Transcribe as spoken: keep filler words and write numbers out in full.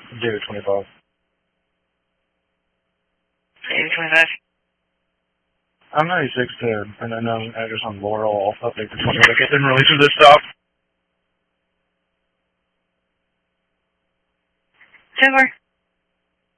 David twenty-five. David twenty-five. I'm ninety-six to an unknown address on Laurel. I'll update the twenty ticket in relation to this stop. Silver.